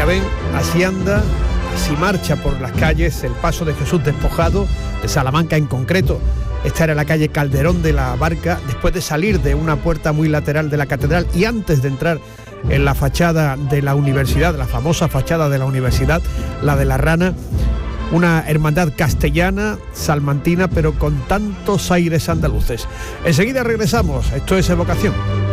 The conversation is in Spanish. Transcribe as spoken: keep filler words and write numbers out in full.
Ya ven, así anda, así marcha por las calles el paso de Jesús Despojado, de Salamanca en concreto. Esta era la calle Calderón de la Barca, después de salir de una puerta muy lateral de la catedral y antes de entrar en la fachada de la universidad, la famosa fachada de la universidad, la de la Rana, una hermandad castellana, salmantina, pero con tantos aires andaluces. Enseguida regresamos, esto es Evocación.